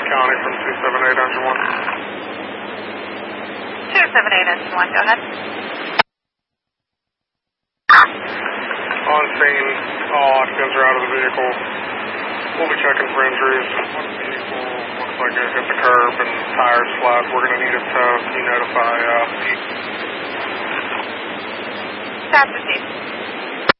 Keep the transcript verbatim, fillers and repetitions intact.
County from two seven eight engine one. two seven eight engine one, go ahead. On scene, all occupants are out of the vehicle. We'll be checking for injuries. One vehicle looks like it hit the curb and tires flat. We're going to need it to notify uh, Pete. That's the Chief.